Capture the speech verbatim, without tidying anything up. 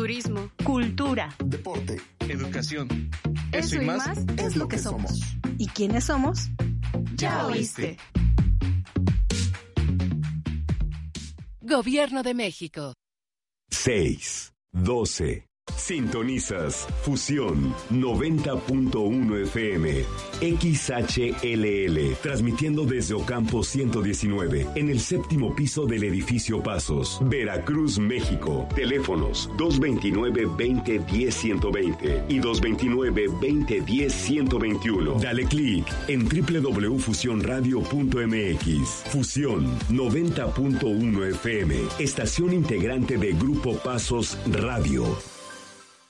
turismo, cultura, deporte, educación. Eso, Eso y más, más es lo que somos. ¿Y quiénes somos? Ya oíste. Gobierno de México. seis, doce. Sintonizas Fusión noventa punto uno F M, X H L L, transmitiendo desde Ocampo ciento diecinueve, en el séptimo piso del edificio Pasos, Veracruz, México. Teléfonos dos veintinueve, veinte, diez, ciento veinte y dos veintinueve, veinte, diez, ciento veintiuno. Dale clic en doble u doble u doble u punto fusión radio punto m x. Fusión noventa punto uno F M, estación integrante de Grupo Pasos Radio.